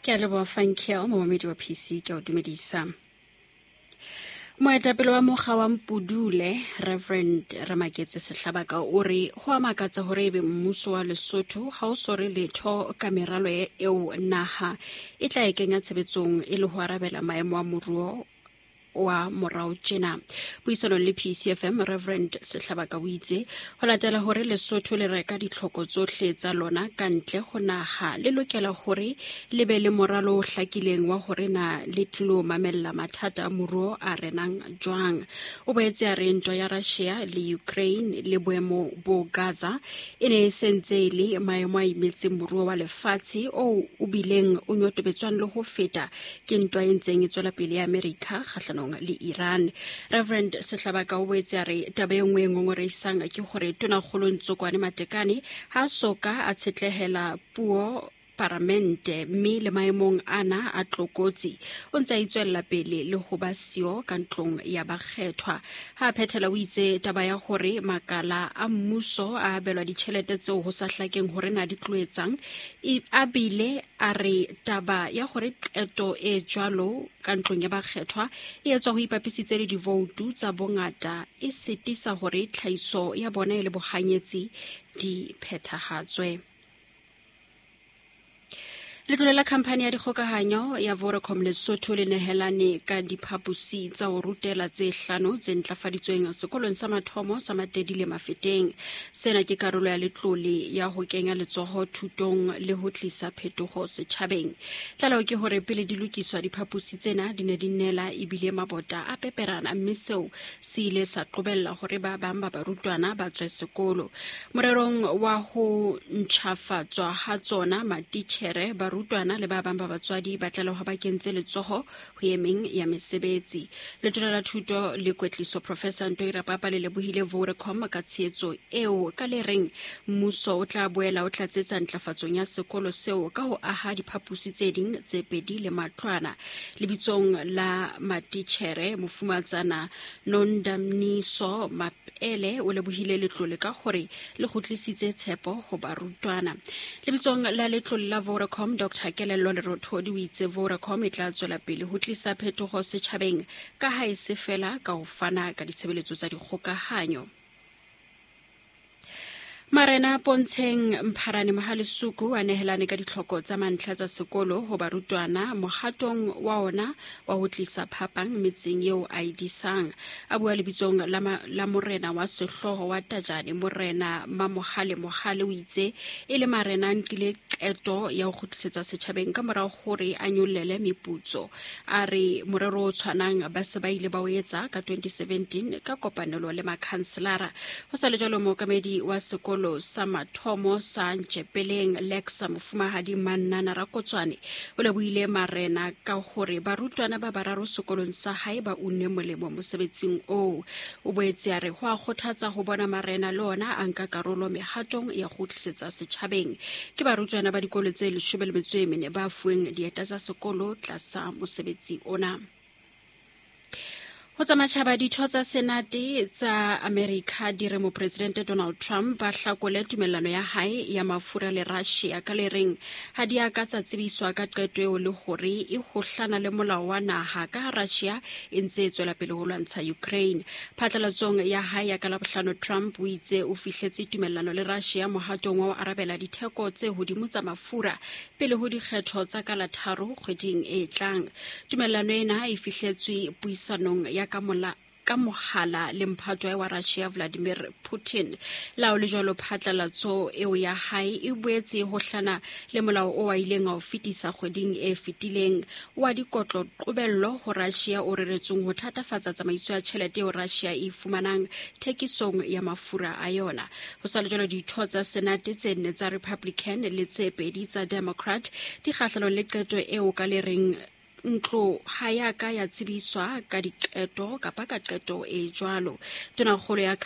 Ke a leboha Fankiel moemedi wa PC ke o dumedisa. Moetapele wa mokga wa Mpudule Reverend Ramaketse Sehlabaka o re ho a makatsa hore ebe mmuso wa Lesotho ha o sore letho ka meralo eo naha e tla ekenya tshebetsong e le ho arabela maemo a moruo wa morao tjena. Puisano le PCFM Reverend Sehlabaka o itse ho latela hore Lesotho le reka ditlhoko tsohle tsa lona ka ntle ho naha le lokela hore le be le moralo o hlakileng wa hore na le tlilo mamella mathata a moruo a renang jwang. O boetse a re ntwa ya Russia le Ukraine le boemo bo Gaza e ne sentse le maemo a imetseng moruo wa lefatshe o bileng o nyotobetswang le ho feta ke ntwa e ntseng e tswela pele ya America kgahlano le Iran. Reverend Sehlabaka o boetse a re taba e nngwe e ngongoreisang ke hore Tonakgolo Ntsokwane Matekane ha soka a tshetlehela puo Parlamente mme le maemong ana a tlokotsi o ntse a itswella pele le ho ba sio ka ntlong ya bakgethwa. Ha phethela o itse taba ya hore makala a mmuso a abelwa ditjhelete tseo ho sa hlakeng hore na di tloetsang a bile a re taba ya hore qeto e jwalo ka ntlong ya bakgethwa e etswa ho ipapisitse le divoutu tsa bongata e sitisa hore tlhaiso ya bona e le bohanyetsi di phethahatswe. Letlole la khamphane ya dikgokahanyo ya Vodacom Lesotho le nehelane ka diphapusi tsa ho rutela tse 5 tse ntlafaditsweng sekolong sa mathomo sa Matedi le Mafeteng. Sena ke karolo ya letlole ya ho kenya letsoho thutong le ho tlisa phetogo setjhabeng. Tlalo ke hore pele di lokiswa diphapusi tsena di ne di nela ebile mabota a peperana mme seo se ile sa qobella hore ba bang ba barutwana ba tswe sekolo. Morerong wa ho ntjhafatswa ha tsona matitjhere barutwana le ba bang ba batswadi ba tlala ho ba kentse letsoho ho emeng ya mesebetsi. Letona la thuto le kwetliso Professor Ntoira Papa le lebohile Vodacom ka tshehetso eo ka le reng mmuso o tla boela o tlatsetsa ntlafatsong ya sekolo seo ka ho aha diphapusi tse ding tse 2 le matlwana. Lebitsong la matitjhere Mofumatsana Nondamniso Mapele o lebohile letlole ka hore le kgutlisitse tshepo ho barutwana. Lebitsong la letlole la Vodacom Dr. Kelello Lerothodi o itse Vodacom e tla tswela pele ho tlisa phetogo setjhabeng ka ha e se fela ka ho fana ka ditshebeletso tsa dikgokahanyo. Marena Pontsheng Mpharane Mahalesuku a nehelane ka ditlhoko tsa mantlha tsa sekolo ho barutwana mohatong wa ona wa ho tlisa phapang metseng eo a idisang. A bua lebitsong la morena wa sehloho wa Tajane Morena Mamohale Mohale o itse e le marena nkile qeto ya ho kgutlisetsa setjhabeng ka morao hore a nyollele meputso. A re morero o tshwanang ba se ba ile ba o etsa ka 2017 ka kopanelo le makhanselara. Ho sa le jwalo mookamedi wa sekolo sa mathomo sa Ntjepeleng Lexa Mofumahadi Mannana Rakotswane o lebohile marena ka hore barutwana ba bararo sekolong sa hae ba unne molemo mosebetsing o boetse a re ho a kgothatsa ho bona marena le ona a nka karolo mehatong ya go tlisetsa setjhabeng. Ke barutwana ba dikolo tse 14 ba fuweng dieta tsa sekolo tlasa mosebetsi ona. Ho tsamaya ditho tsa Senate tsa America di re Mopresidente Donald Trump ba hlakole tumellano ya hae ya mafura le Russia ka le reng ha di a ka tsa tsebiswa ka qeto eo le hore e hohlana le molao wa naha ka Russia e ntse tswela pele ho lwantsha Ukraine. Phatlalatsong ya hae ya ka Labohlano Trump o itse o fihletse tumellano le Russia mohatong wa ho arabela ditheko tse hodimo tsa mafura pele ho dikgetho tsa ka la 3 kgweding e tlang. Tumellano ena e fihletswe puisanong ya ka mohala le mphatwa wa Russia Vladimir Putin. Lao le jwalo phatlalatso eo ya hae e boetse ho hlana le molao o wa ileng a o fetisa kgweding e fetileng wa dikotlo qobello ho Russia o reretsong ho thatafatsa tsamaiso ya tjhelete eo Russia e fumanang thekisong ya mafura a yona. Ho sa le jwalo ditho tsa Senate tse 4 tsa Republican le tse 2 tsa Democrat di kgahlano le qeto eo ka le reng ntlo ha ya ka ya tsebiswa ka diqeto kapa ka qeto e jwalo. Tonakgolo ya